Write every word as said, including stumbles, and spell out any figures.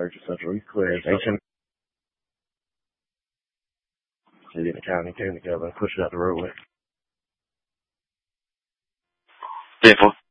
search of Central East Clear. Ancient City and the county came together and pushed it out the roadway. ten four.